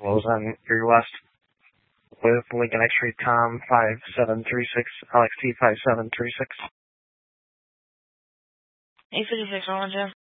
close on Erie West with Lincoln X-Ray Tom 5736, LXT 5736. 856, Roger.